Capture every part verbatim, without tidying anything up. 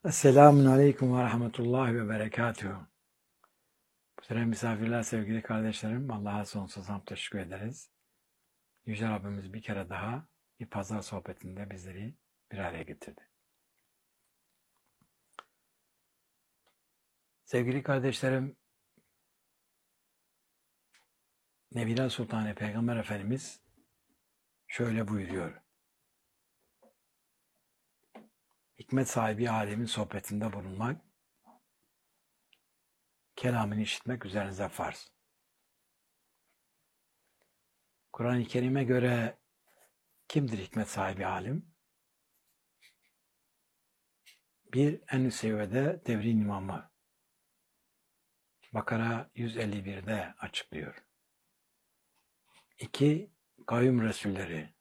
Esselamun Aleyküm ve Rahmetullahi ve Berekatuhu. Muhterem misafirler, sevgili kardeşlerim, Allah'a sonsuz hamd teşekkür ederiz. Yüce Rabbimiz bir kere daha bir pazar sohbetinde bizleri bir araya getirdi. Sevgili kardeşlerim, Nebiler Sultanı Peygamber Efendimiz şöyle buyuruyor. Hikmet sahibi alemin sohbetinde bulunmak, kelamını işitmek üzerinize farz. Kur'an-ı Kerim'e göre kimdir hikmet sahibi alim? Bir, en üst seviyede devrin imamı. Bakara yüz elli bir'de açıklıyor. İki, kayyum resulleri.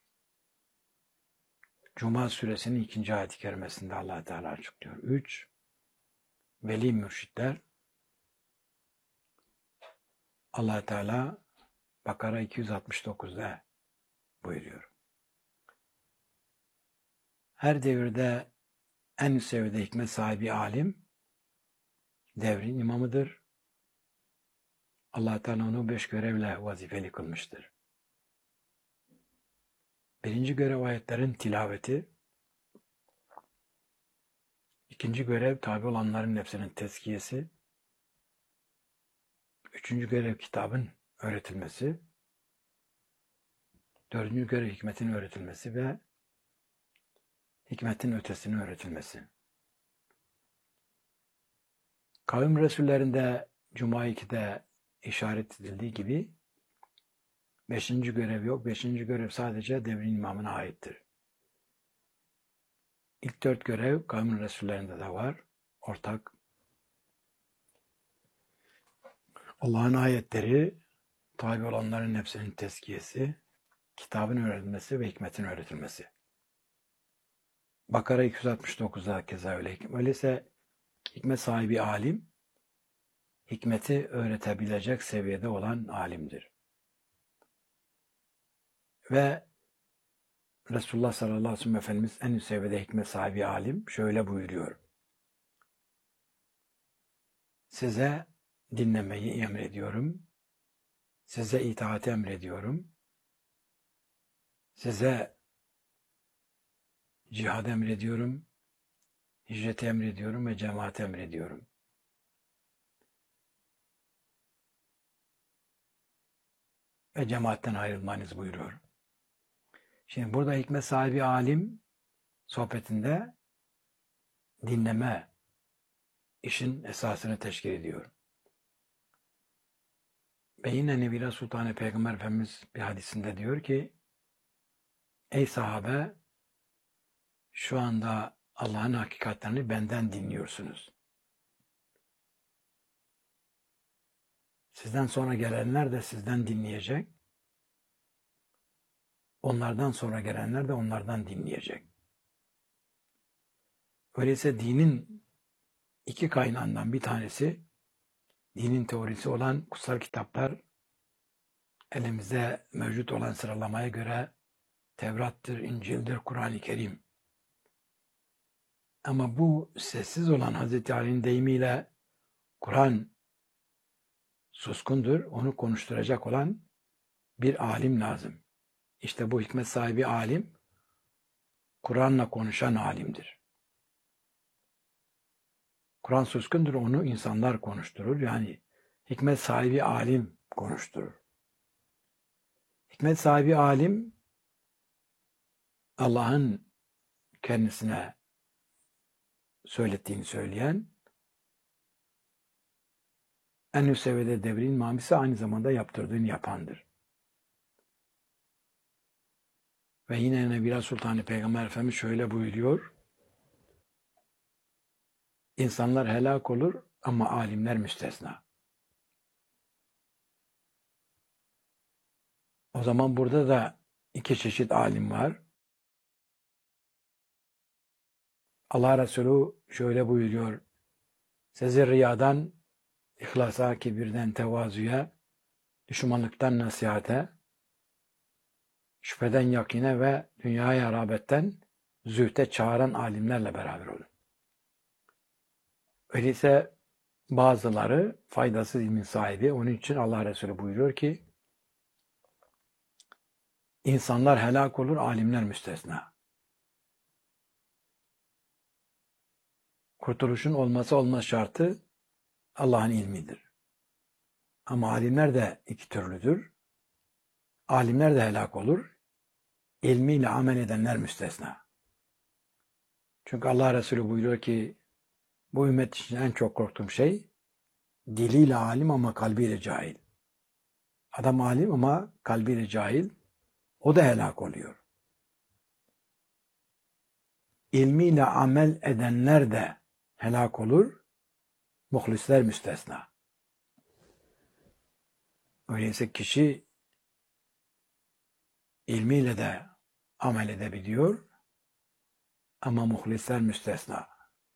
Cuma suresinin ikinci ayet-i kerimesinde Allah Teala açıklıyor. Üç, veli mürşitler. Allah Teala Bakara iki yüz altmış dokuz'da buyuruyor. Her devirde en üst seviyede hikmet sahibi alim devrin imamıdır. Allah Teala onu beş görevle vazifeli kılmıştır. Birinci görev ayetlerin tilaveti. İkinci görev tabi olanların nefsinin tezkiyesi. Üçüncü görev kitabın öğretilmesi. Dördüncü görev hikmetin öğretilmesi ve hikmetin ötesinin öğretilmesi. Kavim Resullerinde Cuma iki'de işaret edildiği gibi beşinci görev yok. Beşinci görev sadece devrin imamına aittir. İlk dört görev kavim Resullerinde de var. Ortak. Allah'ın ayetleri, tabi olanların hepsinin tezkiyesi, kitabın öğretilmesi ve hikmetin öğretilmesi. Bakara iki yüz altmış dokuz'da keza öyle. Öyleyse hikmet sahibi alim, hikmeti öğretebilecek seviyede olan alimdir. Ve Resulullah sallallahu aleyhi ve sellem Efendimiz en üst seviyede hikmet sahibi alim şöyle buyuruyor. Size dinlemeyi emrediyorum. Size itaati emrediyorum. Size cihad emrediyorum. Hicreti emrediyorum ve cemaati emrediyorum. Ve cemaatten ayrılmanız buyuruyor. Şimdi burada hikmet sahibi alim sohbetinde dinleme işin esasını teşkil ediyor. Ve yine Nebiler Sultanı Peygamber Efendimiz bir hadisinde diyor ki, ey sahabe, şu anda Allah'ın hakikatlerini benden dinliyorsunuz. Sizden sonra gelenler de sizden dinleyecek. Onlardan sonra gelenler de onlardan dinleyecek. Öyleyse dinin iki kaynağından bir tanesi, dinin teorisi olan kutsal kitaplar, elimizde mevcut olan sıralamaya göre Tevrat'tır, İncil'dir, Kur'an-ı Kerim. Ama bu sessiz olan Hazreti Ali'nin deyimiyle Kur'an suskundur, onu konuşturacak olan bir alim lazım. İşte bu hikmet sahibi alim, Kur'an'la konuşan alimdir. Kur'an suskundur, onu insanlar konuşturur. Yani hikmet sahibi alim konuşturur. Hikmet sahibi alim, Allah'ın kendisine söylettiğini söyleyen, en üst seviyede devrin imamisi aynı zamanda yaptırdığını yapandır. Ve yine Nebiler Sultanı Peygamber Efendimiz şöyle buyuruyor, İnsanlar helak olur ama alimler müstesna. O zaman burada da iki çeşit alim var. Allah Resulü şöyle buyuruyor, sizi riyadan, ihlasa, kibirden, tevazuya, düşmanlıktan nasihate, şüpheden yakine ve dünyaya rağbetten zühte çağıran alimlerle beraber olun. Öyleyse bazıları faydasız ilmin sahibi. Onun için Allah Resulü buyuruyor ki insanlar helak olur, alimler müstesna. Kurtuluşun olması olmaz şartı Allah'ın ilmidir. Ama alimler de iki türlüdür. Alimler de helak olur. İlmiyle amel edenler müstesna. Çünkü Allah Resulü buyuruyor ki bu ümmet için en çok korktuğum şey diliyle alim ama kalbiyle cahil. Adam alim ama kalbiyle cahil. O da helak oluyor. İlmiyle amel edenler de helak olur. Muhlisler müstesna. Öyleyse kişi ilmiyle de amel edebiliyor ama muhlisler müstesna.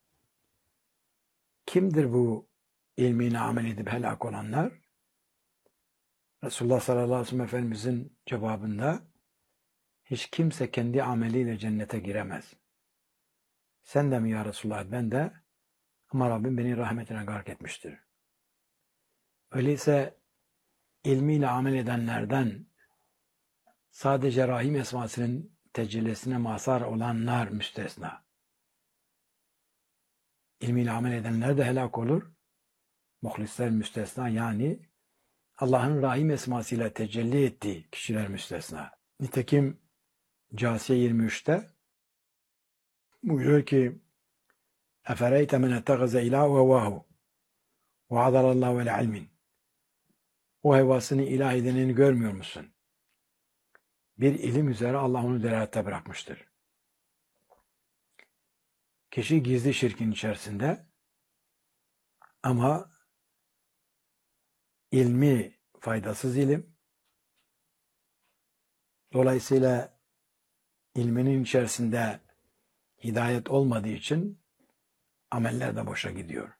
Kimdir bu ilmiyle amel edip helak olanlar? Resulullah sallallahu aleyhi ve sellem Efendimizin cevabında hiç kimse kendi ameliyle cennete giremez. Sen de mi ya Resulullah? Ben de, ama Rabbim beni rahmetine gark etmiştir. Öyleyse ilmiyle amel edenlerden sadece Rahim esmasının tecellisine mazhar olanlar müstesna. İlmiyle amel edenler de helak olur. Muhlisler müstesna, yani Allah'ın Rahim esmasıyla tecelli ettiği kişiler müstesna. Nitekim Câsiye yirmi üçte buyuruyor ki اَفَرَيْتَ مَنْ اَتَّغَزَ اِلَٰهُ وَوَاهُ وَعَذَرَ اللّٰهُ وَالْعِلْمٍ O hevasını ilah edenini görmüyor musun? Bir ilim üzere Allah onu delalette bırakmıştır. Kişi gizli şirkin içerisinde ama ilmi faydasız ilim. Dolayısıyla ilminin içerisinde hidayet olmadığı için ameller de boşa gidiyor.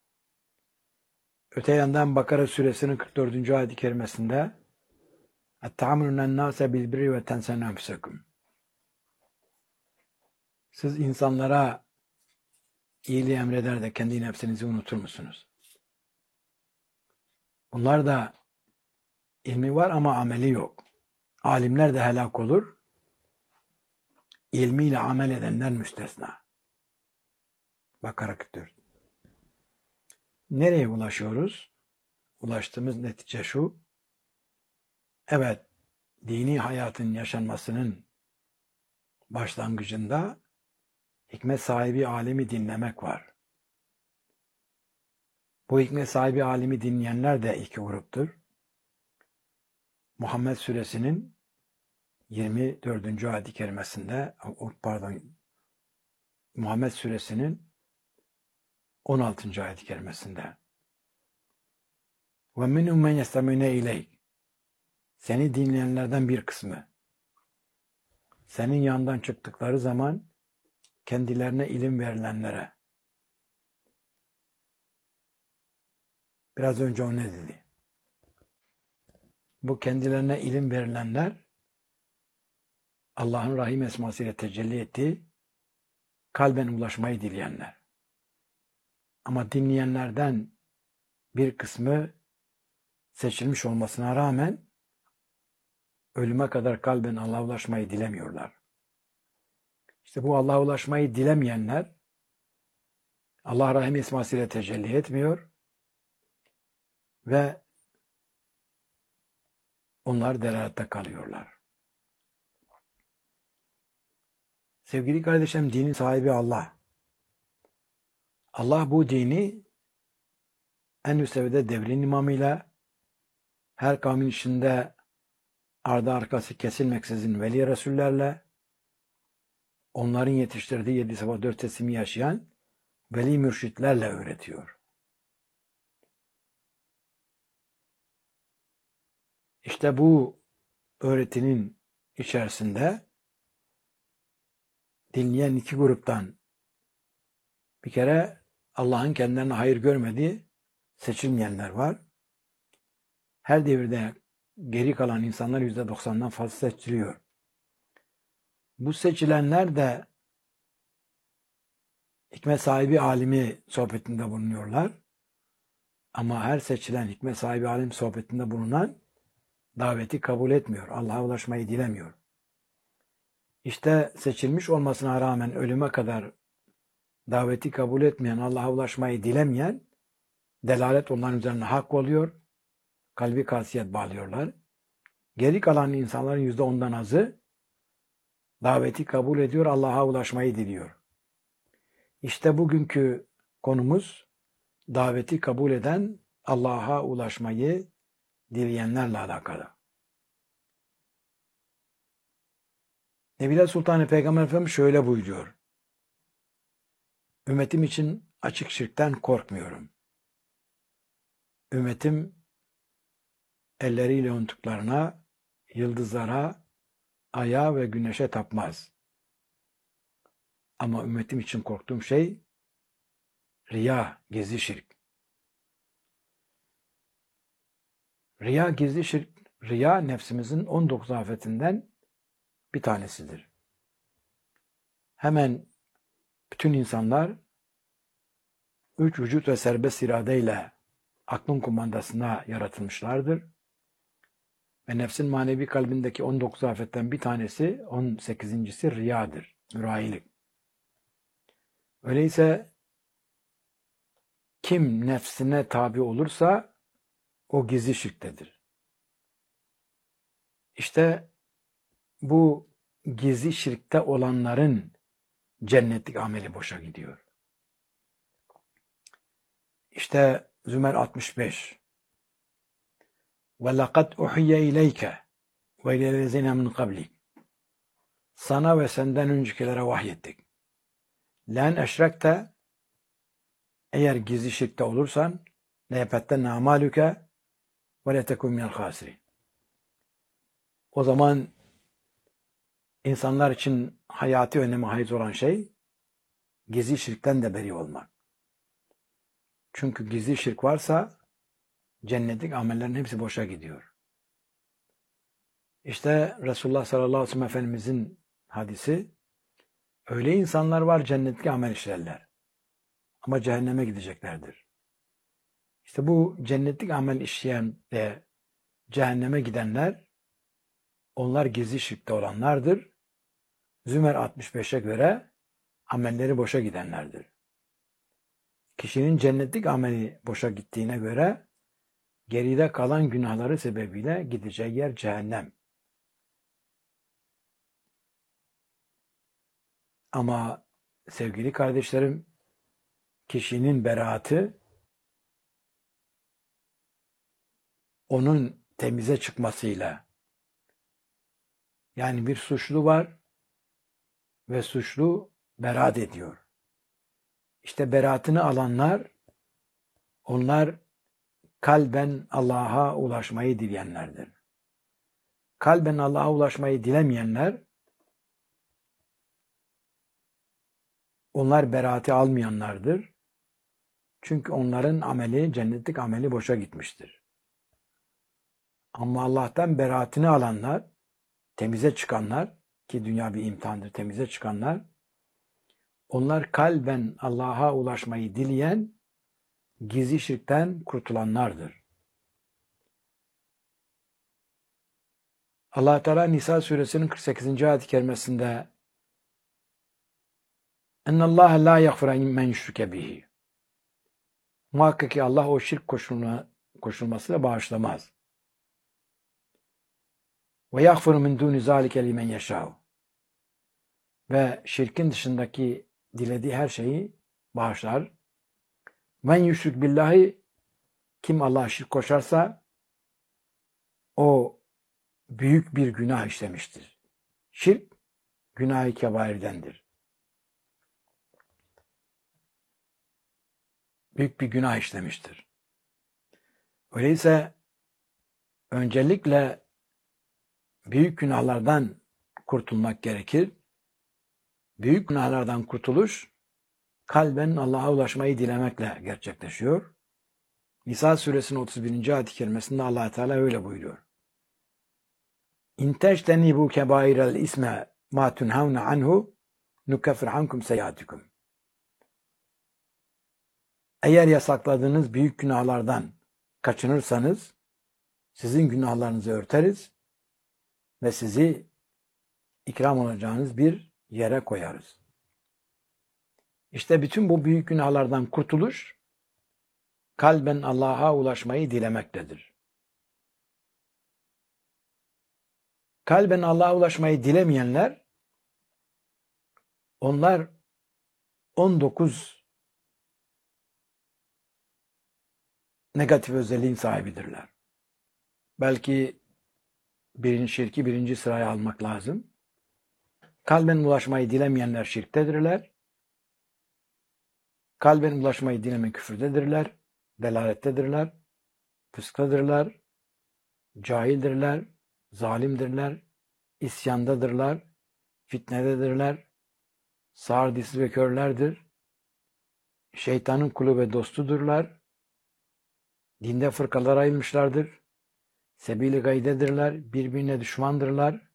Öte yandan Bakara suresinin kırk dördüncü ayet-i kerimesinde اَتَّعَمُلُنَ النَّاسَ بِالْبِرِّ وَتَنْسَنَ أَنْفُسَكُمْ Siz insanlara iyiliği emreder de kendi nefsinizi unutur musunuz? Bunlar da ilmi var ama ameli yok. Alimler de helak olur. İlmiyle amel edenler müstesna. Bakara kırk dört. Nereye ulaşıyoruz? Ulaştığımız netice şu. Evet, dini hayatın yaşanmasının başlangıcında hikmet sahibi alimi dinlemek var. Bu hikmet sahibi alimi dinleyenler de iki gruptur. Muhammed suresinin yirmi dördüncü ayet-i kerimesinde, pardon, Muhammed suresinin on altıncı ayet-i kerimesinde وَمِنْهُمْ مَنْ يَسْتَمِعُونَ اِلَيْكَ Seni dinleyenlerden bir kısmı senin yanından çıktıkları zaman kendilerine ilim verilenlere. Biraz önce o ne dedi? Bu kendilerine ilim verilenler Allah'ın Rahim esmasıyla tecelli ettiği kalben ulaşmayı dileyenler. Ama dinleyenlerden bir kısmı seçilmiş olmasına rağmen ölüme kadar kalben Allah'a ulaşmayı dilemiyorlar. İşte bu Allah'a ulaşmayı dilemeyenler Allah Rahim esmasıyla tecelli etmiyor ve onlar delalette kalıyorlar. Sevgili kardeşlerim, dinin sahibi Allah. Allah bu dini en üst seviyede devrin imamıyla her kavmin içinde ardı arkası kesilmeksizin veli resullerle onların yetiştirdiği yedi sabah dört teslimi yaşayan veli mürşitlerle öğretiyor. İşte bu öğretinin içerisinde dinleyen iki gruptan bir kere Allah'ın kendilerine hayır görmediği seçilmeyenler var. Her devirde geri kalan insanlar yüzde doksandan fazla seçiliyor. Bu seçilenler de hikmet sahibi alimi sohbetinde bulunuyorlar. Ama her seçilen hikmet sahibi alim sohbetinde bulunan daveti kabul etmiyor. Allah'a ulaşmayı dilemiyor. İşte seçilmiş olmasına rağmen ölüme kadar daveti kabul etmeyen, Allah'a ulaşmayı dilemeyen, delalet onların üzerine hak oluyor. Kalbi kasiyet bağlıyorlar. Geri kalan insanların yüzde ondan azı daveti kabul ediyor, Allah'a ulaşmayı diliyor. İşte bugünkü konumuz daveti kabul eden, Allah'a ulaşmayı dileyenlerle alakalı. Nebiler Sultanı Peygamber Efendimiz şöyle buyuruyor. Ümmetim için açık şirkten korkmuyorum. Ümmetim elleriyle unuttuklarına, yıldızlara, aya ve güneşe tapmaz. Ama ümmetim için korktuğum şey riya, gizli şirk. Riya, gizli şirk, riya nefsimizin on dokuz afetinden bir tanesidir. Hemen bütün insanlar üç vücut ve serbest iradeyle aklın kumandasına yaratılmışlardır. Ve nefsin manevi kalbindeki on dokuz afetten bir tanesi, on sekizincisi riyadır, mürayilik. Öyleyse kim nefsine tabi olursa o gizli şirktedir. İşte bu gizli şirkte olanların cennetlik ameli boşa gidiyor. İşte Zümer altmış beş. وَلَقَدْ اُحِيَّ اِلَيْكَ وَاِلَى مِنْ قَبْلِكَ Sana ve senden öncekilere vahyettik. لَنْ اَشْرَكْتَ Eğer gizli şirkte olursan لَيَبَتَّنَّ عَمَالُكَ وَلَتَكُمْ مِنَ الْخَاسِرِينَ O zaman insanlar için hayati önemi haiz olan şey gizli şirkten de beri olmak. Çünkü gizli şirk varsa cennetlik amellerin hepsi boşa gidiyor. İşte Resulullah sallallahu aleyhi ve sellem Efendimizin hadisi, öyle insanlar var cennetlik amel işlerler. Ama cehenneme gideceklerdir. İşte bu cennetlik amel işleyen ve cehenneme gidenler, onlar gizli şirkte olanlardır. Zümer altmış beşe göre amelleri boşa gidenlerdir. Kişinin cennetlik ameli boşa gittiğine göre geride kalan günahları sebebiyle gideceği yer cehennem. Ama sevgili kardeşlerim, kişinin beraatı onun temize çıkmasıyla, yani bir suçlu var ve suçlu beraat ediyor. İşte beraatını alanlar, onlar kalben Allah'a ulaşmayı dileyenlerdir. Kalben Allah'a ulaşmayı dilemeyenler, onlar beraati almayanlardır. Çünkü onların ameli, cennetlik ameli boşa gitmiştir. Ama Allah'tan beraatini alanlar, temize çıkanlar, ki dünya bir imtihandır, temize çıkanlar, onlar kalben Allah'a ulaşmayı dileyen, gizli şirkten kurtulanlardır. Allah Teala Nisa suresinin kırk sekizinci ayet-i kerimesinde "Ennallâhe lâ yaghfiru men yüşrike bihi." Muhakkak ki Allah o şirk koşulma, koşulmasıyla bağışlamaz. Ve yaghfiru min dûni zâlike limen yeşâ'u. Ve şirkin dışındaki dilediği her şeyi bağışlar. Men yüşrik billahi, kim Allah'a şirk koşarsa o büyük bir günah işlemiştir. Şirk günah-ı kebairdendir. Büyük bir günah işlemiştir. Öyleyse öncelikle büyük günahlardan kurtulmak gerekir. Büyük günahlardan kurtuluş kalben Allah'a ulaşmayı dilemekle gerçekleşiyor. Nisa suresinin otuz birinci ayet-i kerimesinde Allah Teala öyle buyuruyor. İn teştenibu kebairel isme ma tunhavne anhu nukaffir ankum seyyiatikum. Eğer yasakladığınız büyük günahlardan kaçınırsanız sizin günahlarınızı örteriz ve sizi ikram olacağınız bir yere koyarız. İşte bütün bu büyük günahlardan kurtuluş kalben Allah'a ulaşmayı dilemektedir. Kalben Allah'a ulaşmayı dilemeyenler, onlar on dokuz negatif özelliğin sahibidirler. Belki birinci şirki birinci sıraya almak lazım. Kalben ulaşmayı dilemeyenler şirktedirler. Kalben ulaşmayı dileme küfürdedirler, delalettedirler, fıskadırlar, cahildirler, zalimdirler, isyandadırlar, fitnededirler, sağır dilsiz ve körlerdir, şeytanın kulu ve dostudurlar, dinde fırkalara ayrılmışlardır, sebil-i gaydedirler, birbirine düşmandırlar,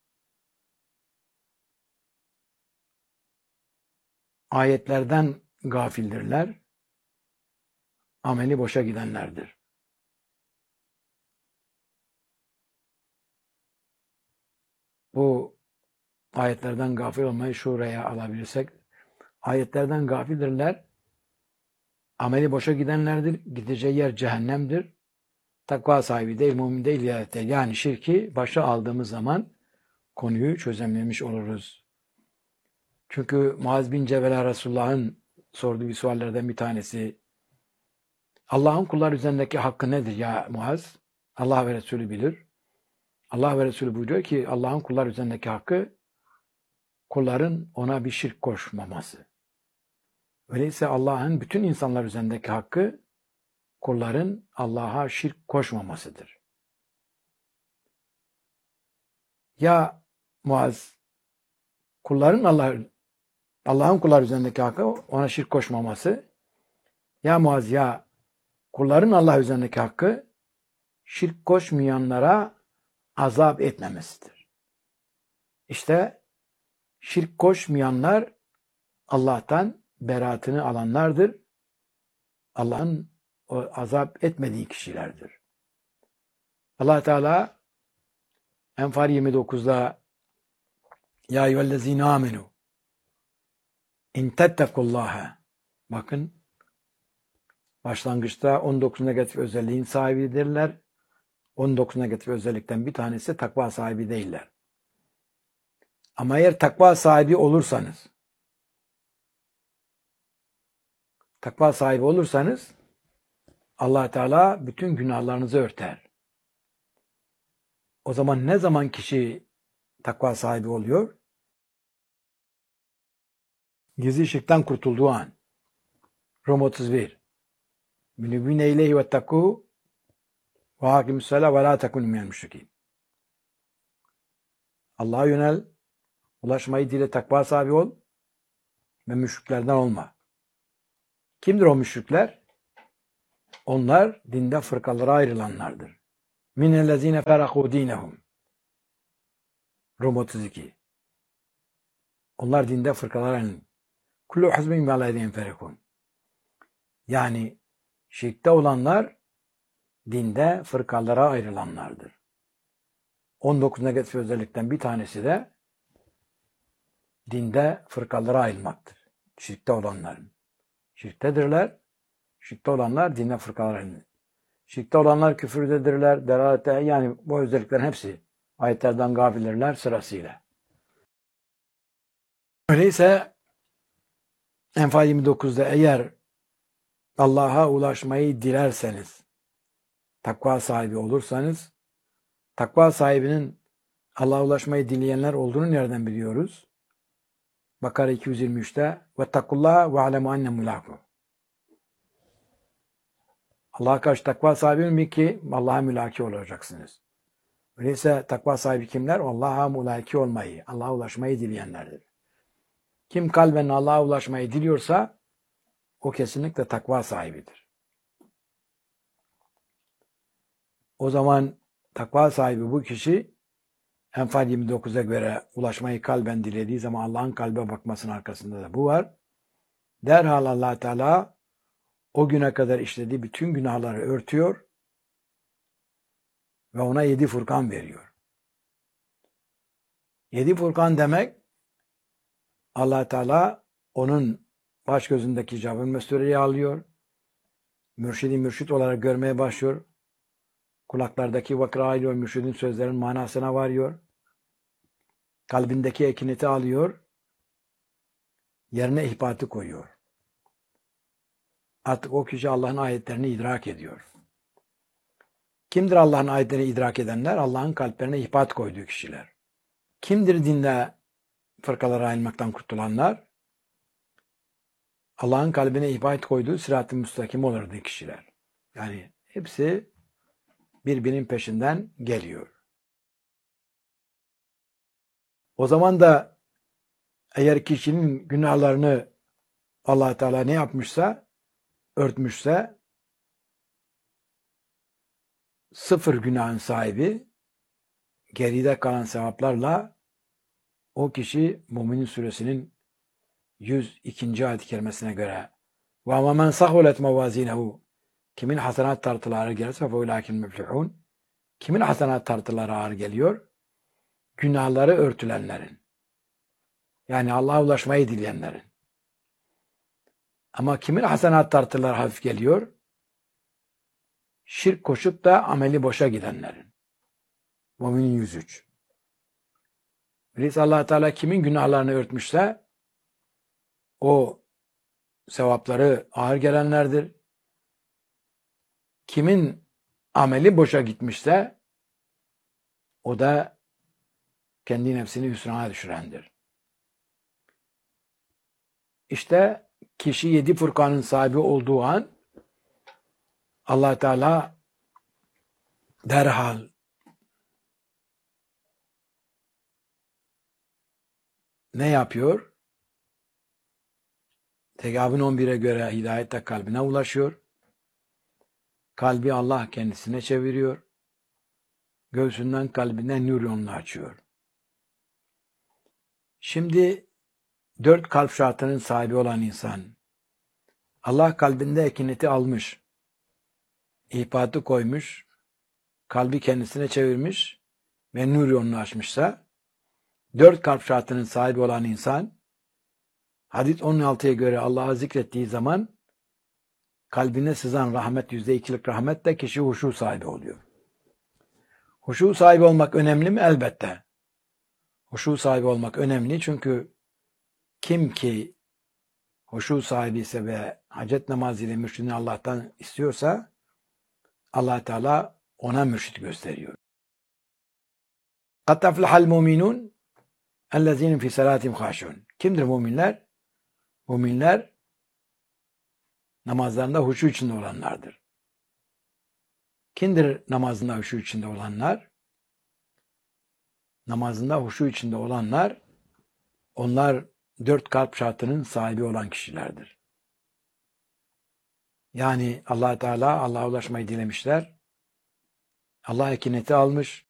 ayetlerden gafildirler, ameli boşa gidenlerdir. Bu ayetlerden gafil olmayı şuraya alabilirsek, ayetlerden gafildirler, ameli boşa gidenlerdir, gideceği yer cehennemdir, takva sahibi değil, mümin değil, hidayet değil. Yani şirki başa aldığımız zaman konuyu çözememiş oluruz. Çünkü Muaz bin Cebel Resulullah'ın sorduğu bir suallerden bir tanesi, Allah'ın kullar üzerindeki hakkı nedir ya Muaz? Allah ve Resulü bilir. Allah ve Resulü buyuruyor ki Allah'ın kullar üzerindeki hakkı kulların ona bir şirk koşmaması. Öyleyse Allah'ın bütün insanlar üzerindeki hakkı kulların Allah'a şirk koşmamasıdır. Ya Muaz, kulların Allah Allah'ın kullar üzerindeki hakkı ona şirk koşmaması. Ya Muaz, ya kulların Allah üzerindeki hakkı şirk koşmayanlara azap etmemesidir. İşte şirk koşmayanlar Allah'tan beraatını alanlardır. Allah'ın o azap etmediği kişilerdir. Allah Teala Enfal yirmi dokuzda Ya eyyühellezine amenu in tettekullaha, bakın başlangıçta on dokuz negatif özelliğin sahibidirler. on dokuz negatif özellikten bir tanesi takva sahibi değiller. Ama eğer takva sahibi olursanız, takva sahibi olursanız Allah Teala bütün günahlarınızı örter. O zaman ne zaman kişi takva sahibi oluyor? Gizli şirkten kurtulduğu an. Rum otuz bir. Münibine ileyhi ve takû ve hakimüssela ve la tekûnü minel müşrikîn. Allah'a yönel, ulaşmayı dile, takva sahibi ol ve müşriklerden olma. Kimdir o müşrikler? Onlar dinde fırkalara ayrılanlardır. Minellezine ferakû dînehum. Rum otuz iki. Onlar dinde fırkalara ayrılanlar. Kullu hizbin bimâ ledeyhim ferihûn. Yani şirkte olanlar dinde fırkalara ayrılanlardır. on dokuz negatif özellikten bir tanesi de dinde fırkalara ayrılmaktır. Şirkte olanların. Şirktedirler. Şirkte olanlar dinde fırkalara ayrılır. Şirkte olanlar küfürdedirler, delalette, yani bu özelliklerin hepsi ayetlerden gafildirler sırasıyla. Öyleyse Enfal yirmi dokuzda eğer Allah'a ulaşmayı dilerseniz, takva sahibi olursanız, takva sahibinin Allah'a ulaşmayı dileyenler olduğunu nereden biliyoruz? Bakara iki yüz yirmi üçte vettakullaha ve alemu enne mulâku. Allah'a karşı takva sahibi mi ki Allah'a mülaki olacaksınız. Öyleyse takva sahibi kimler? Allah'a mülaki olmayı, Allah'a ulaşmayı dileyenlerdir. Kim kalben Allah'a ulaşmayı diliyorsa o kesinlikle takva sahibidir. O zaman takva sahibi bu kişi Enfal yirmi dokuza göre ulaşmayı kalben dilediği zaman Allah'ın kalbe bakmasının arkasında da bu var. Derhal Allah Teala o güne kadar işlediği bütün günahları örtüyor ve ona yedi Furkan veriyor. Yedi Furkan demek, Allah Teala onun baş gözündeki hicabı mesureyi alıyor. Mürşidi mürşit olarak görmeye başlıyor. Kulaklardaki vakra alıyor, mürşidin sözlerinin manasına varıyor. Kalbindeki ekineti alıyor. Yerine ihbatı koyuyor. Artık o kişi Allah'ın ayetlerini idrak ediyor. Kimdir Allah'ın ayetlerini idrak edenler? Allah'ın kalplerine ihbat koyduğu kişiler. Kimdir dinde fırkalara ayrılmaktan kurtulanlar? Allah'ın kalbine ihbat koyduğu sırat-ı müstakim olurdu kişiler. Yani hepsi birbirinin peşinden geliyor. O zaman da eğer kişinin günahlarını Allah Teala ne yapmışsa, örtmüşse, sıfır günahın sahibi, geride kalan sevaplarla o kişi Mü'minin suresinin yüz ikinci ayet-i kerimesine göre وَمَا مَنْ سَخُلَتْ مَوَازِينَهُ kimin hasenat tartıları ağır gelirse فَاُولَٰكِنْ مُفْلِحُونَ kimin hasenat tartıları ağır geliyor? Günahları örtülenlerin. Yani Allah'a ulaşmayı dileyenlerin. Ama kimin hasenat tartıları hafif geliyor? Şirk koşup da ameli boşa gidenlerin. Mü'minin yüz üç. Öyleyse Allah Teala kimin günahlarını örtmüşse o sevapları ağır gelenlerdir. Kimin ameli boşa gitmişse o da kendi nefsini hüsrana düşürendir. İşte kişi yedi Furkan'ın sahibi olduğu an Allah Teala derhal ne yapıyor? Tegabün on bire göre hidayette kalbine ulaşıyor. Kalbi Allah kendisine çeviriyor. Göğsünden kalbine nur yolunu açıyor. Şimdi dört kalp şartının sahibi olan insan, Allah kalbinde ekineti almış, ihbatı koymuş, kalbi kendisine çevirmiş ve nur yolunu açmışsa, dört kalp şartının sahibi olan insan, hadis on altıya göre Allah'ı zikrettiği zaman, kalbine sızan rahmet, yüzde ikilik rahmetle kişi huşu sahibi oluyor. Huşu sahibi olmak önemli mi? Elbette. Huşu sahibi olmak önemli çünkü kim ki huşu sahibi ise ve hacet namazıyla mürşidini Allah'tan istiyorsa Allah Teala ona mürşid gösteriyor. قَدْ تَفْلَحَ الْمُؤْمِنُونَ اَلَّذ۪ينَ فِي سَلَاتِهِمْ خَاشِعُونَ Kimdir müminler? Müminler namazlarında huşu içinde olanlardır. Kimdir namazında huşu içinde olanlar? Namazında huşu içinde olanlar, onlar dört kalp şartının sahibi olan kişilerdir. Yani Allah Teala Allah'a ulaşmayı dilemişler. Allah ekineti almış,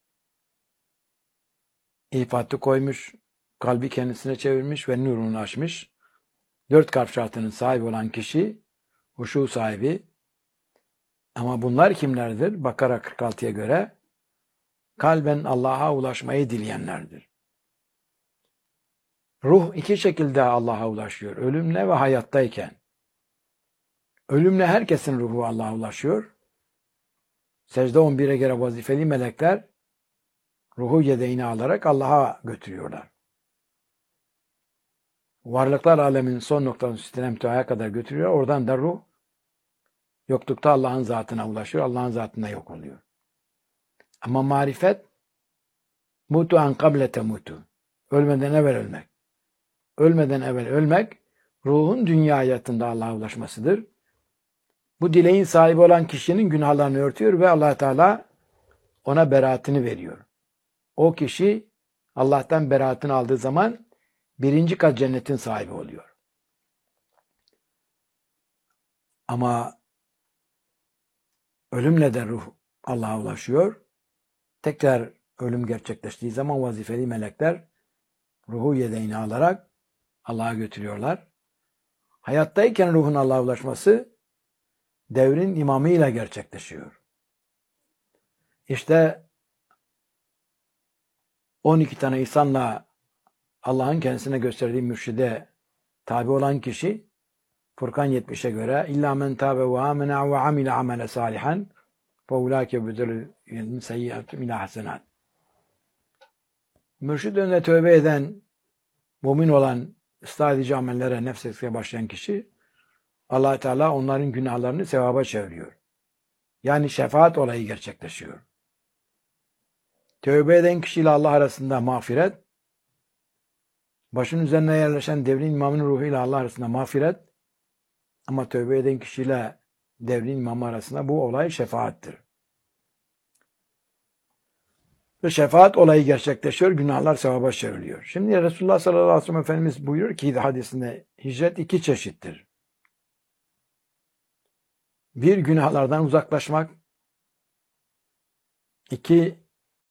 ifatı koymuş, kalbi kendisine çevirmiş ve nurunu açmış. Dört kalp şartının sahibi olan kişi, huşu sahibi. Ama bunlar kimlerdir? Bakara kırk altıya göre kalben Allah'a ulaşmayı dileyenlerdir. Ruh iki şekilde Allah'a ulaşıyor. Ölümle ve hayattayken. Ölümle herkesin ruhu Allah'a ulaşıyor. Secde on bire göre vazifeli melekler ruhu yedeğine alarak Allah'a götürüyorlar. Varlıklar aleminin son noktasını sütüne müteahhaya kadar götürüyor. Oradan da ruh yoklukta Allah'ın zatına ulaşıyor. Allah'ın zatına yok oluyor. Ama marifet mutu an kable temutu. Ölmeden evvel ölmek. Ölmeden evvel ölmek ruhun dünya hayatında Allah'a ulaşmasıdır. Bu dileğin sahibi olan kişinin günahlarını örtüyor ve Allah Teala ona beraatini veriyor. O kişi Allah'tan beraatini aldığı zaman birinci kat cennetin sahibi oluyor. Ama ölümle de ruh Allah'a ulaşıyor. Tekrar ölüm gerçekleştiği zaman vazifeli melekler ruhu yedeğine alarak Allah'a götürüyorlar. Hayattayken ruhun Allah'a ulaşması devrin imamıyla gerçekleşiyor. İşte on iki tane insanla Allah'ın kendisine gösterdiği mürşide tabi olan kişi Furkan yetmişe göre illa men tabe ve amena ve amile amele salihan fe ulaike yubdilul seyyiatum ila hasenat. Mürşid önüne tövbe eden, mümin olan, ıslah edici amellere nefs etmeye başlayan kişi Allah Teala onların günahlarını sevaba çeviriyor. Yani şefaat olayı gerçekleşiyor. Tövbe eden kişiyle Allah arasında mağfiret, başın üzerine yerleşen devrin imamının ruhuyla Allah arasında mağfiret, ama tövbe eden kişiyle devrin imamı arasında bu olay şefaattir. Ve şefaat olayı gerçekleşiyor, günahlar sevaba çevriliyor. Şimdi Resulullah sallallahu aleyhi ve sellem Efendimiz buyuruyor ki hadisinde hicret iki çeşittir. Bir, günahlardan uzaklaşmak. İki,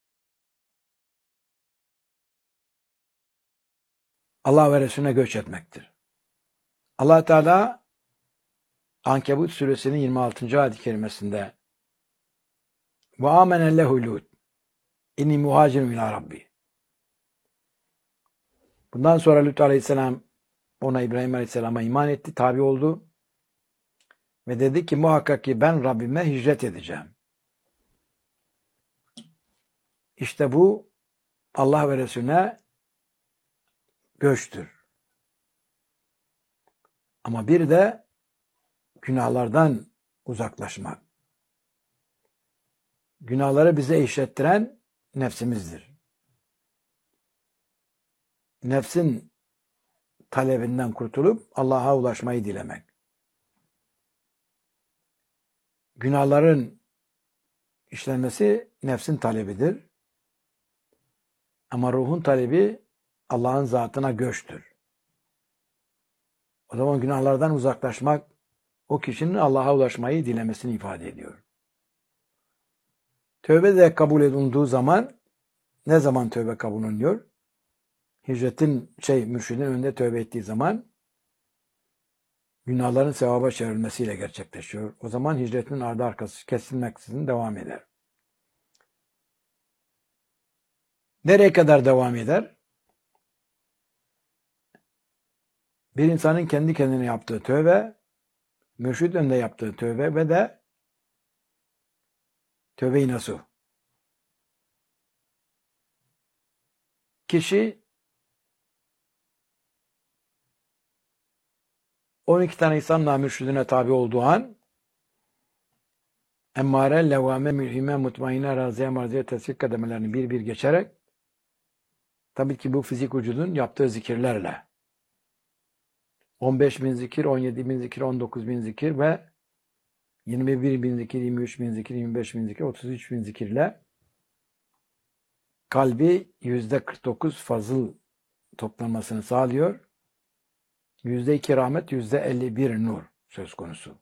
Allah ve Resulüne göç etmektir. Allah Teala Ankebut suresinin yirmi altıncı ayet-i kerimesinde ve amene lehu lut inni muhacirun ila rabbi. Bundan sonra Lut aleyhisselam ona İbrahim aleyhisselama iman etti, tabi oldu ve dedi ki muhakkak ki ben Rabbime hicret edeceğim. İşte bu Allah ve Resulüne göçtür. Ama bir de günahlardan uzaklaşmak. Günahları bize işlettiren nefsimizdir. Nefsin talebinden kurtulup Allah'a ulaşmayı dilemek. Günahların işlenmesi nefsin talebidir. Ama ruhun talebi Allah'ın zatına göçtür. O zaman günahlardan uzaklaşmak o kişinin Allah'a ulaşmayı dilemesini ifade ediyor. Tövbe de kabul edildiği zaman ne zaman tövbe kabul ediliyor? Hicretin şey mürşidin önünde tövbe ettiği zaman günahların sevaba çevrilmesiyle gerçekleşiyor. O zaman hicretin ardı arkası kesilmeksizin devam eder. Nereye kadar devam eder? Bir insanın kendi kendine yaptığı tövbe, mürşid önünde yaptığı tövbe ve de tövbe-i nasuh. Kişi on iki tane insanla mürşidine tabi olduğu an emmare, levvame, mülhime, mutmainne, raziye, marziye, tesvik kademelerini bir bir geçerek tabii ki bu fizik vücudun yaptığı zikirlerle on beş bin zikir, on yedi bin zikir, on dokuz bin zikir ve yirmi bir bin zikir, yirmi üç bin zikir, yirmi beş bin zikir, otuz üç bin zikirle kalbi yüzde kırk dokuz fazıl toplanmasını sağlıyor. yüzde iki rahmet, yüzde elli bir nur söz konusu.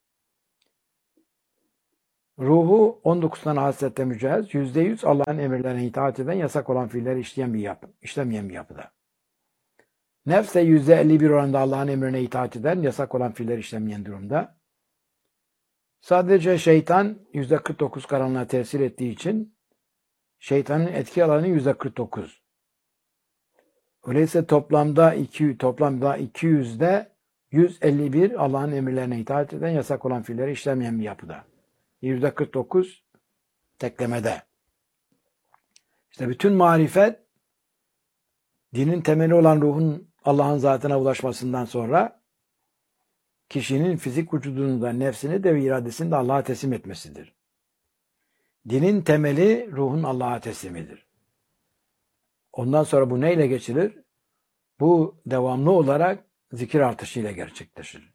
Ruhu on dokuz tane hasletle mücehhez, yüzde yüz Allah'ın emirlerine itaat eden, yasak olan fiilleri işleyen bir yapı, işlemeyen bir yapıda. Nefs de yüzde elli bir oranda Allah'ın emrine itaat eden, yasak olan fiilleri işlemeyen durumda. Sadece şeytan yüzde kırk dokuz karanlığa tesir ettiği için şeytanın etki alanı yüzde kırk dokuz. Öyleyse toplamda iki toplamda iki yüzde yüz elli bir Allah'ın emirlerine itaat eden, yasak olan fiilleri işlemeyen bir yapıda. yüzde kırk dokuz teklemede. İşte bütün marifet dinin temeli olan ruhun Allah'ın zatına ulaşmasından sonra kişinin fizik vücudunu da nefsini de ve iradesini de Allah'a teslim etmesidir. Dinin temeli ruhun Allah'a teslimidir. Ondan sonra bu neyle geçilir? Bu devamlı olarak zikir artışıyla gerçekleşir.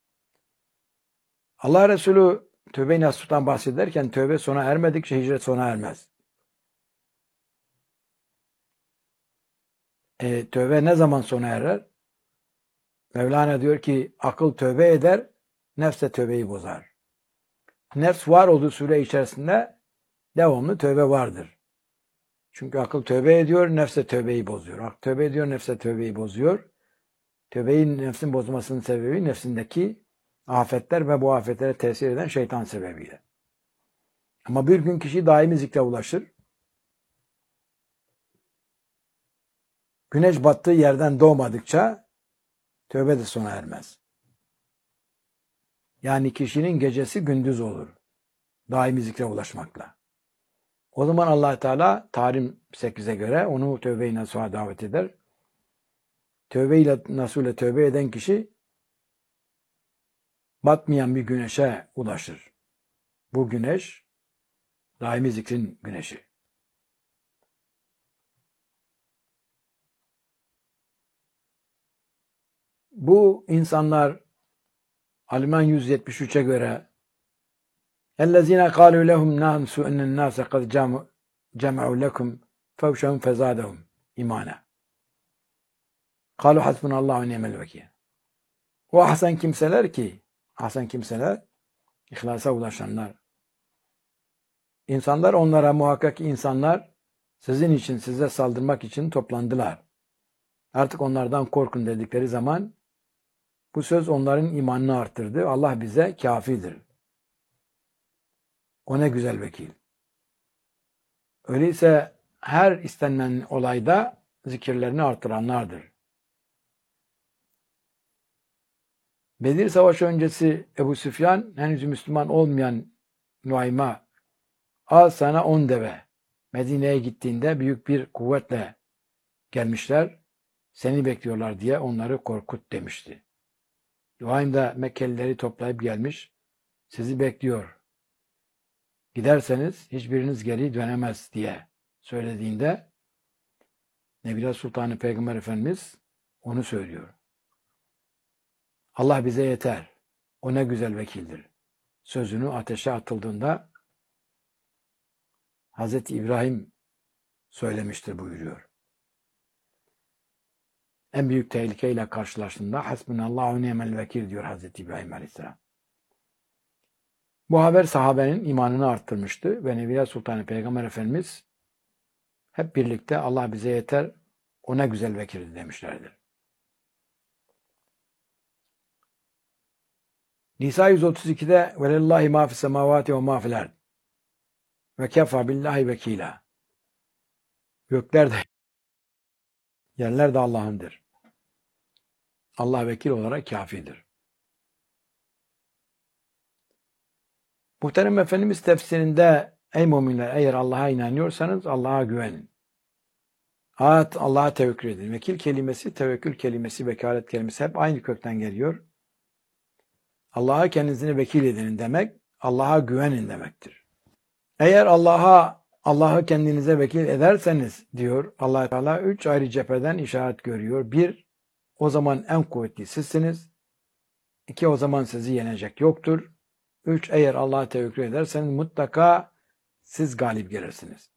Allah Resulü tövbe-i nasuh'tan bahsederken tövbe sona ermedikçe hicret sona ermez. E, tövbe ne zaman sona erer? Mevlana diyor ki akıl tövbe eder, nefs de tövbeyi bozar. Nefs var olduğu süre içerisinde devamlı tövbe vardır. Çünkü akıl tövbe ediyor, nefs de tövbeyi bozuyor. Akıl tövbe ediyor, nefs de tövbeyi bozuyor. Tövbeyi nefsin bozmasının sebebi nefsindeki Afetler ve bu afetlere tesir eden şeytan sebebiyle. Ama bir gün kişi daimi zikre ulaşır. Güneş battığı yerden doğmadıkça tövbe de sona ermez. Yani kişinin gecesi gündüz olur. Daimi zikre ulaşmakla. O zaman Allah Teala Tahrim sekize göre onu tövbe-i nasuha davet eder. Tövbe-i nasuhla tövbe eden kişi batmayan bir güneşe ulaşır. Bu güneş daimi zikrin güneşi. Bu insanlar Aliman yüz yetmiş üçe göre اَلَّذ۪ينَ قَالُوا لَهُمْ نَامْسُ اَنَّ النَّاسَ قَدْ جَمَعُوا لَكُمْ فَوْشَهُمْ فَزَادَهُمْ اِمَانًا قَالُوا حَسْبُنَ اللّٰهُ وَنِعْمَ الْوَكِيلُ. O hasen kimseler ki, hasen kimseler, ihlasa ulaşanlar. İnsanlar onlara, muhakkak insanlar sizin için, size saldırmak için toplandılar. Artık onlardan korkun dedikleri zaman bu söz onların imanını arttırdı. Allah bize kafidir. O ne güzel vekil. Öyleyse her istenilen olayda zikirlerini artıranlardır. Bedir Savaşı öncesi Ebu Süfyan henüz Müslüman olmayan Nuaym'a al sana on deve. Medine'ye gittiğinde büyük bir kuvvetle gelmişler. Seni bekliyorlar diye onları korkut demişti. Nuaym da Mekkelileri toplayıp gelmiş. Sizi bekliyor. Giderseniz hiçbiriniz geri dönemez diye söylediğinde Nebiler Sultanı Peygamber Efendimiz onu söylüyor. Allah bize yeter. O ne güzel vekildir. Sözünü ateşe atıldığında Hazreti İbrahim söylemiştir buyuruyor. En büyük tehlikeyle karşılaştığında hasbunallahu ni'mel vekil diyor Hazreti İbrahim Aleyhisselam. Bu haber sahabenin imanını arttırmıştı ve Nebiler Sultanı Peygamber Efendimiz hep birlikte Allah bize yeter, o ne güzel vekildir demişlerdir. Nisa yüz otuz ikide velillahi ma fis semavati ve ma fil ard ve kefa billahi vekila. Gökler de yerler de Allah'ındır. Allah vekil olarak kafidir. Muhterem Efendimiz tefsirinde ey müminler eğer Allah'a inanıyorsanız Allah'a güvenin. At Allah'a tevekkül edin. Vekil kelimesi, tevekkül kelimesi, vekalet kelimesi hep aynı kökten geliyor. Allah'a kendinizi vekil edinin demek, Allah'a güvenin demektir. Eğer Allah'a Allah'ı kendinize vekil ederseniz diyor Allah Teala üç ayrı cepheden işaret görüyor. Bir, o zaman en kuvvetli sizsiniz. İki, o zaman sizi yenecek yoktur. Üç, eğer Allah'a tevekkül ederseniz mutlaka siz galip gelirsiniz.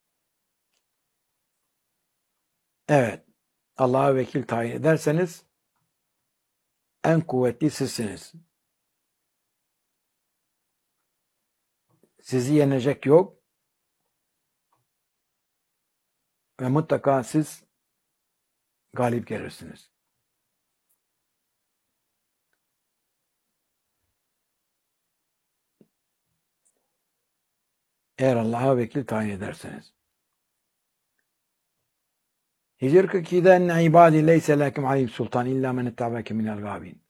Evet, Allah'a vekil tayin ederseniz en kuvvetli sizsiniz. Sizi yenecek yok ve mutlaka siz galip gelirsiniz. Eğer Allah'a vekil tayin ederseniz. Hicr kırk ikide enne ibadi leyse lekum aleyhim sultan illa men ettabeke minel gâbin.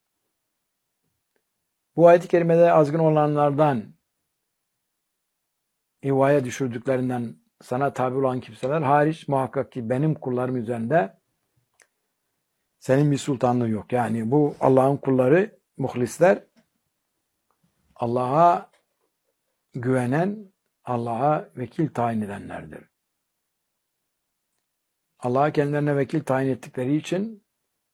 Bu ayet-i kerimede azgın olanlardan ivaya düşürdüklerinden sana tabi olan kimseler hariç muhakkak ki benim kullarım üzerinde senin bir sultanlığın yok. Yani bu Allah'ın kulları, muhlisler, Allah'a güvenen, Allah'a vekil tayin edenlerdir. Allah'a kendilerine vekil tayin ettikleri için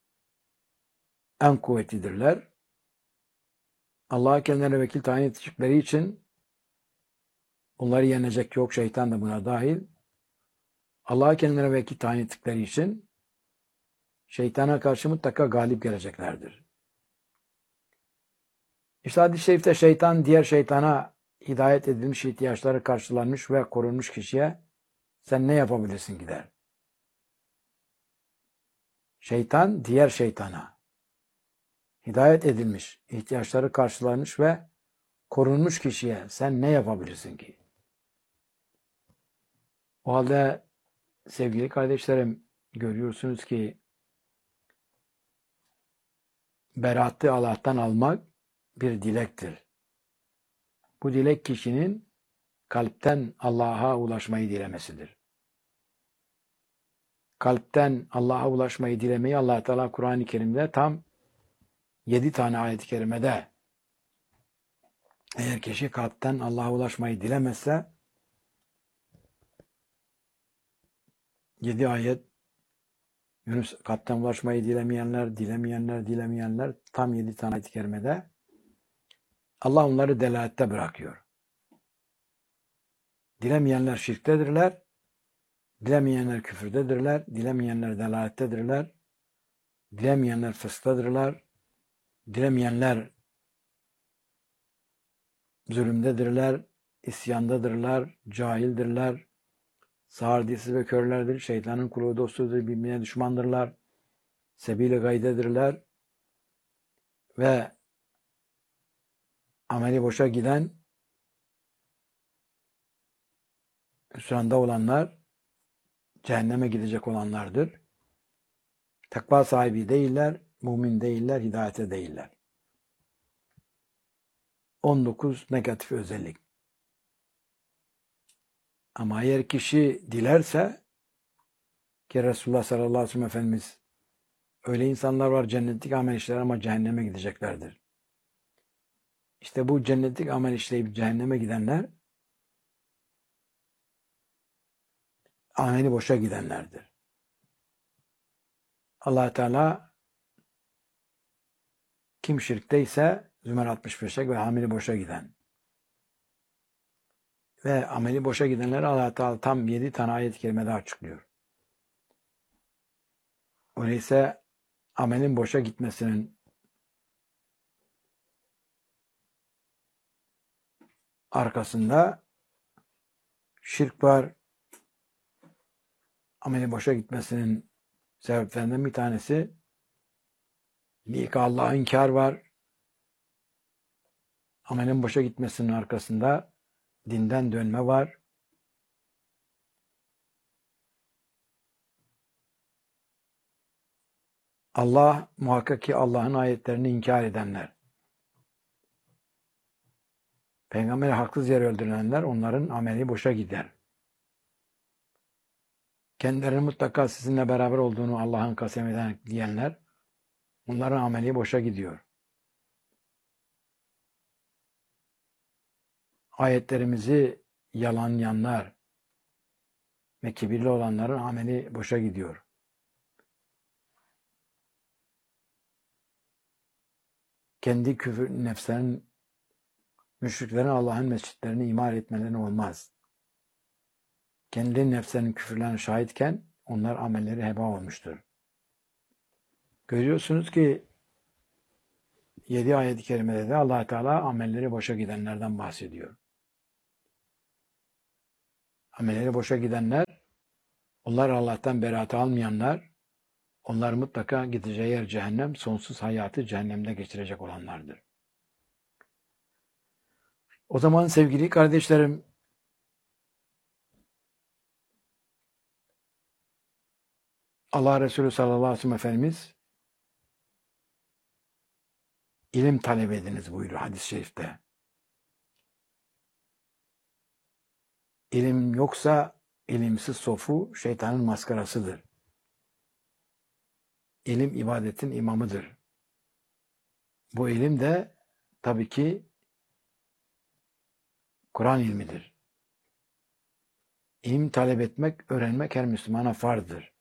en kuvvetlidirler. Allah'a kendilerine vekil tayin ettikleri için onları yenecek yok, şeytan da buna dahil. Allah'a kendilerine vekil tayin ettikleri için şeytana karşı mutlaka galip geleceklerdir. İşte hadis-i şerifte şeytan diğer şeytana hidayet edilmiş, ihtiyaçları karşılanmış ve korunmuş kişiye sen ne yapabilirsin gider. Şeytan diğer şeytana hidayet edilmiş, ihtiyaçları karşılanmış ve korunmuş kişiye sen ne yapabilirsin ki? O halde sevgili kardeşlerim, görüyorsunuz ki beraatı Allah'tan almak bir dilektir. Bu dilek kişinin kalpten Allah'a ulaşmayı dilemesidir. Kalpten Allah'a ulaşmayı dilemeyi Allah Teala Kur'an-ı Kerim'de tam yedi tane ayet-i kerimede, eğer kişi kalpten Allah'a ulaşmayı dilemezse yedi ayet, Yunus kalpten ulaşmayı dilemeyenler, dilemeyenler, dilemeyenler, tam yedi tane ayet-i kerimede Allah onları delalette bırakıyor. Dilemeyenler şirktedirler, dilemeyenler küfürdedirler, dilemeyenler delalettedirler, dilemeyenler fıskadırlar, dilemeyenler zulümdedirler, isyandadırlar, cahildirler, sağır dilsiz ve körlerdir, şeytanın kulu dostudur, birbirine düşmandırlar, sebil-i gaydedirler ve ameli boşa giden, hüsranda olanlar, cehenneme gidecek olanlardır. Takva sahibi değiller, mümin değiller, hidayete değiller. on dokuz negatif özellik. Ama eğer kişi dilerse, ki Resulullah sallallahu aleyhi ve sellem Efendimiz, öyle insanlar var cennetlik amel işler ama cehenneme gideceklerdir. İşte bu cennetlik amel işleyip cehenneme gidenler ameli boşa gidenlerdir. Allah Teala kim şirkteyse Zümer altmış beşe ve ameli boşa giden ve ameli boşa gidenleri Allah Teala tam yedi tane ayet-i kerimede açıklıyor. Öyleyse amelin boşa gitmesinin arkasında şirk var. Amelin boşa gitmesinin sebeplerinden bir tanesi bir Allah'a inkar var. Amelin boşa gitmesinin arkasında dinden dönme var. Allah, muhakkak ki Allah'ın ayetlerini inkar edenler, Peygamberi haksız yere öldürenler, onların ameli boşa gider. Kendilerinin mutlaka sizinle beraber olduğunu Allah'ın kasem eden diyenler, onların ameli boşa gidiyor. Ayetlerimizi yalanlayanlar ve kibirli olanların ameli boşa gidiyor. Kendi küfür nefslerin, müşriklerin Allah'ın mescitlerini imar etmelerine olmaz. Kendi nefslerinin küfürlerine şahitken onlar amelleri heba olmuştur. Görüyorsunuz ki yedi ayet-i kerimede de Allah Teala amelleri boşa gidenlerden bahsediyor. Amelleri boşa gidenler, onlar Allah'tan beraat almayanlar, onlar mutlaka gideceği yer cehennem, sonsuz hayatı cehennemde geçirecek olanlardır. O zaman sevgili kardeşlerim, Allah Resulü sallallahu aleyhi ve sellem Efendimiz ilim talep ediniz buyuruyor hadis-i şerifte. İlim yoksa ilimsiz sofu şeytanın maskarasıdır. İlim ibadetin imamıdır. Bu ilim de tabii ki Kur'an ilmidir. İlim talep etmek, öğrenmek her Müslümana farzdır.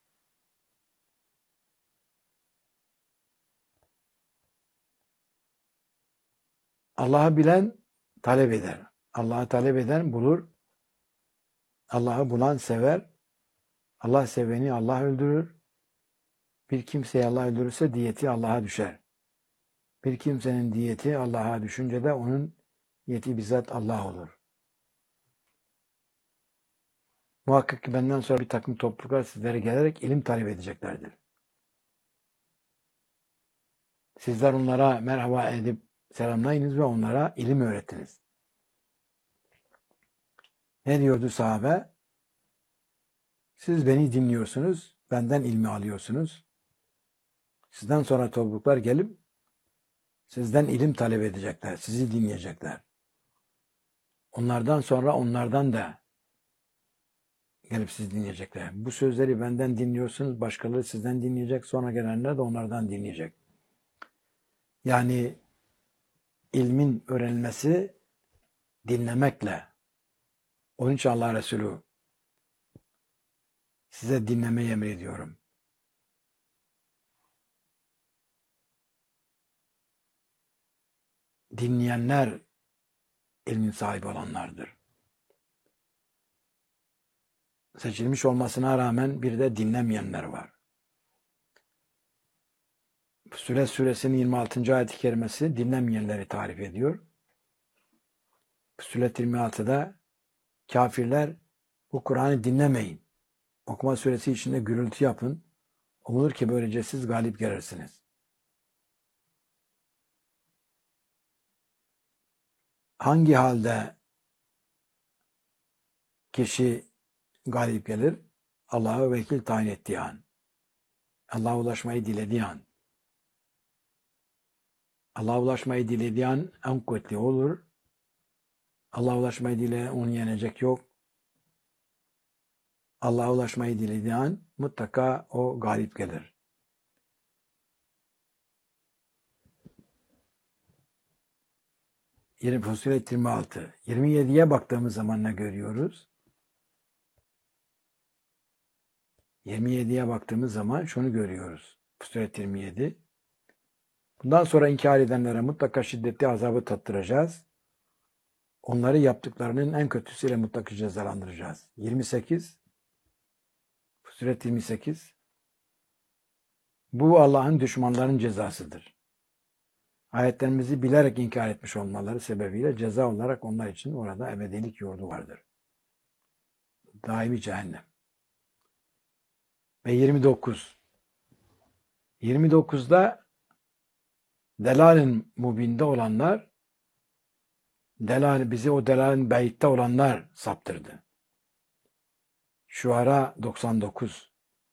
Allah'ı bilen talep eder. Allah'ı talep eden bulur. Allah'ı bulan sever. Allah seveni Allah öldürür. Bir kimseyi Allah öldürürse diyeti Allah'a düşer. Bir kimsenin diyeti Allah'a düşünce de onun diyeti bizzat Allah olur. Muhakkak ki benden sonra bir takım topluluklar sizlere gelerek ilim talep edeceklerdir. Sizler onlara merhaba edip selamlayınız ve onlara ilim öğretiniz. Ne diyordu sahabe? Siz beni dinliyorsunuz, benden ilmi alıyorsunuz. Sizden sonra topluluklar gelip sizden ilim talep edecekler, sizi dinleyecekler. Onlardan sonra onlardan da gelip sizi dinleyecekler. Bu sözleri benden dinliyorsunuz, başkaları sizden dinleyecek, sonra gelenler de onlardan dinleyecek. Yani ilmin öğrenilmesi dinlemekle. Onun için Allah Resulü size dinlemeyi emrediyorum. Dinleyenler ilmin sahibi olanlardır. Seçilmiş olmasına rağmen bir de dinlemeyenler var. Fussilet suresinin yirmi altıncı ayet-i kerimesi dinlemeyenleri tarif ediyor. Fussilet yirmi altıda kafirler bu Kur'an'ı dinlemeyin. Okuma suresi içinde gürültü yapın. Umulur ki böylece siz galip gelirsiniz. Hangi halde kişi galip gelir? Allah'a vekil tayin ettiği an. Allah'a ulaşmayı dilediği an. Allah'a ulaşmayı dilediği an en kuvvetli olur. Allah'a ulaşmayı dileyen onu yenecek yok. Allah'a ulaşmayı dilediği an mutlaka o galip gelir. Fussilet yirmi altı. yirmi yediye baktığımız zaman ne görüyoruz? yirmi yediye baktığımız zaman şunu görüyoruz. Fussilet yirmi yedi. Bundan sonra inkar edenlere mutlaka şiddetli azabı tattıracağız. Onları yaptıklarının en kötüsüyle mutlaka cezalandıracağız. yirmi sekiz. Fussilet yirmi sekiz. Bu Allah'ın düşmanlarının cezasıdır. Ayetlerimizi bilerek inkar etmiş olmaları sebebiyle ceza olarak onlar için orada ebedilik yurdu vardır. Daimi cehennem. Ve yirmi dokuz. yirmi dokuzda delalin mubinde olanlar, delal, bizi o delalin beyitte olanlar saptırdı. Şuara doksan dokuz.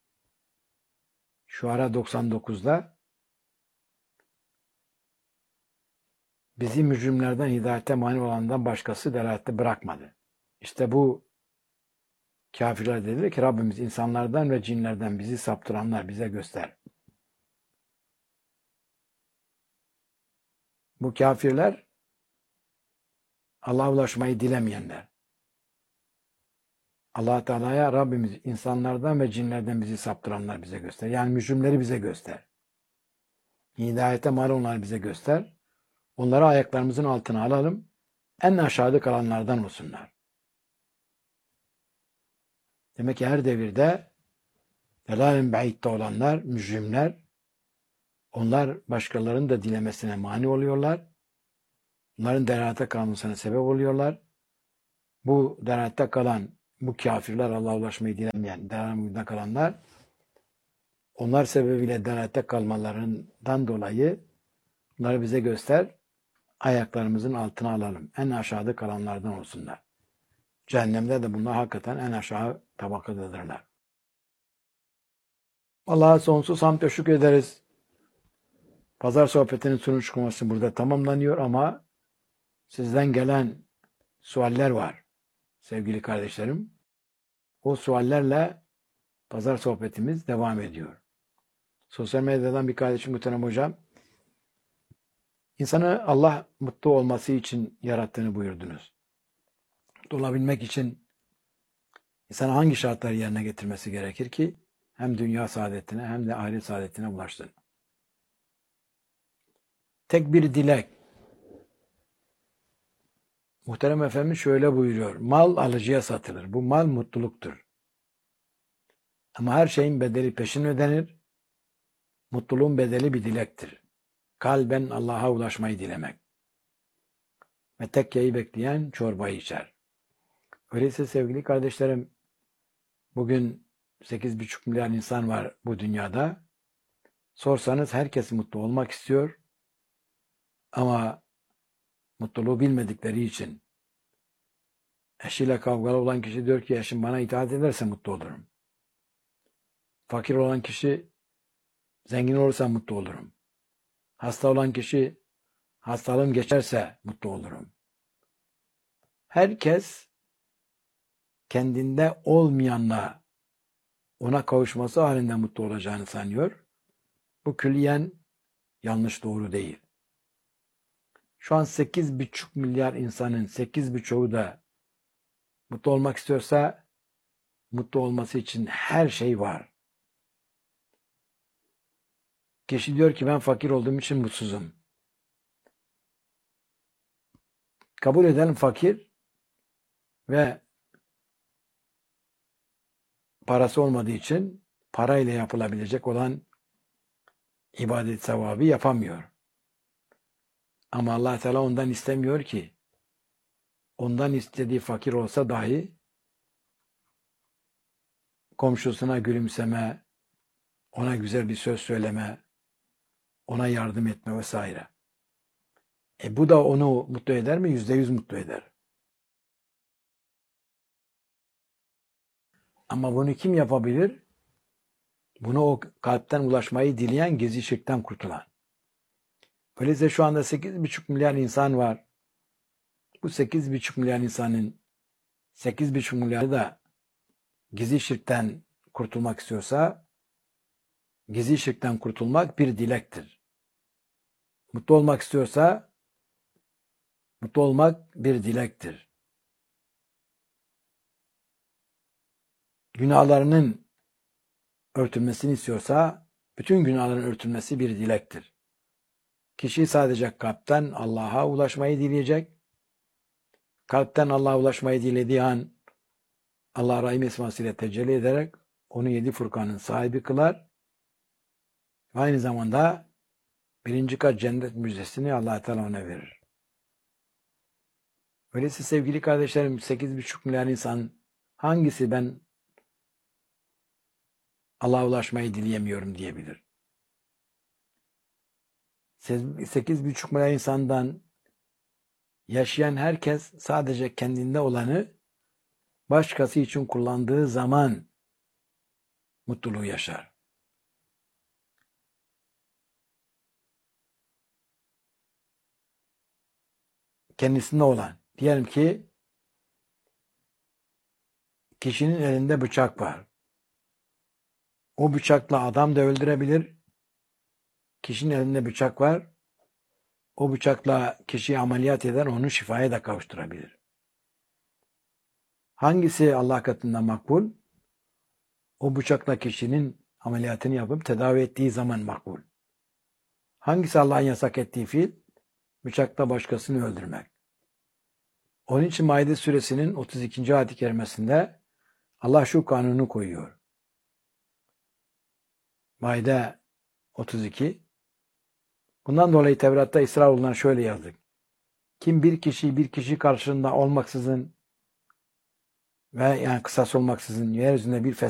Şuara doksan dokuzda bizi mücrimlerden hidayete mani olandan başkası delalette bırakmadı. İşte bu kafirler dediler ki Rabbimiz insanlardan ve cinlerden bizi saptıranlar bize göster. Bu kafirler Allah'a ulaşmayı dilemeyenler. Allah Teala'ya Rabbimiz insanlardan ve cinlerden bizi saptıranlar bize göster. Yani mücrimleri bize göster. Hidayete mal olanlar bize göster. Onları ayaklarımızın altına alalım. En aşağıda kalanlardan olsunlar. Demek ki her devirde delalin be'itte olanlar, mücrimler, onlar başkalarının da dilemesine mani oluyorlar. Onların delalete kalmasına sebep oluyorlar. Bu delalette kalan, bu kafirler, Allah'a ulaşmayı dilemeyen, delalette kalanlar, onlar sebebiyle delalette kalmalarından dolayı bunları bize göster, ayaklarımızın altına alalım. En aşağıda kalanlardan olsunlar. Cehennemde de bunlar hakikaten en aşağı tabakadadırlar. Allah'a sonsuz hamd ve şükür ederiz. Pazar sohbetinin sonuç çıkması burada tamamlanıyor ama sizden gelen sualler var sevgili kardeşlerim. O suallerle pazar sohbetimiz devam ediyor. Sosyal medyadan bir kardeşim Muhterem Hocam, insanı Allah mutlu olması için yarattığını buyurdunuz. Mutlu olabilmek için insan hangi şartları yerine getirmesi gerekir ki hem dünya saadetine hem de ahiret saadetine ulaşsın? Tek bir dilek. Muhterem Efendimiz şöyle buyuruyor. Mal alıcıya satılır. Bu mal mutluluktur. Ama her şeyin bedeli peşin ödenir. Mutluluğun bedeli bir dilektir. Kalben Allah'a ulaşmayı dilemek. Ve tekkeyi bekleyen çorbayı içer. Öyleyse sevgili kardeşlerim, bugün sekiz buçuk milyar insan var bu dünyada. sorsanız herkes mutlu olmak istiyor. Ama mutluluğu bilmedikleri için eşiyle kavgalı olan kişi diyor ki eşim bana itaat ederse mutlu olurum. Fakir olan kişi zengin olursa mutlu olurum. Hasta olan kişi hastalığım geçerse mutlu olurum. Herkes kendinde olmayanla ona kavuşması halinde mutlu olacağını sanıyor. Bu külliyen yanlış, doğru değil. Şu an sekiz buçuk milyar insanın sekiz buçuğu da mutlu olmak istiyorsa mutlu olması için her şey var. Kişi diyor ki ben fakir olduğum için mutsuzum. Kabul edelim fakir ve parası olmadığı için parayla yapılabilecek olan ibadet sevabı yapamıyor. Ama Allah Teala ondan istemiyor ki ondan istediği fakir olsa dahi komşusuna gülümseme, ona güzel bir söz söyleme, ona yardım etme vesaire. E bu da onu mutlu eder mi? Yüzde yüz mutlu eder. Ama bunu kim yapabilir? Bunu o kalpten ulaşmayı dileyen, gizli şirkten kurtulan. Öyleyse şu anda sekiz buçuk milyar insan var. Bu sekiz buçuk milyar insanın sekiz buçuk milyarı da gizli şirkten kurtulmak istiyorsa gizli şirkten kurtulmak bir dilektir. Mutlu olmak istiyorsa mutlu olmak bir dilektir. Günahlarının örtülmesini istiyorsa bütün günahların örtülmesi bir dilektir. Kişi sadece kalpten Allah'a ulaşmayı dileyecek. Kalpten Allah'a ulaşmayı dilediği an Allah Rahim esmasıyla tecelli ederek onu yedi Furkan'ın sahibi kılar. Aynı zamanda birinci kat cennet müjdesini Allah Teala ona verir. Öyleyse sevgili kardeşlerim, sekiz buçuk milyar insan hangisi ben Allah'a ulaşmayı dileyemiyorum diyebilir? sekiz buçuk milyar insandan yaşayan herkes sadece kendinde olanı başkası için kullandığı zaman mutluluğu yaşar. Kendisinde olan. Diyelim ki kişinin elinde bıçak var. O bıçakla adam da öldürebilir. Kişinin elinde bıçak var. O bıçakla kişiyi ameliyat eder, onu şifaya da kavuşturabilir. Hangisi Allah katında makbul? O bıçakla kişinin ameliyatını yapıp tedavi ettiği zaman makbul. Hangisi Allah'ın yasak ettiği fiil? Bıçakla başkasını öldürmek. Onun için Maide suresinin otuz ikinci ayet-i kerimesinde Allah şu kanunu koyuyor. Maide otuz iki. Bundan dolayı Tevrat'ta İsrailoğullarına şöyle yazdık. Kim bir kişi bir kişi karşılığında olmaksızın ve yani kısas olmaksızın yeryüzünde bir fesat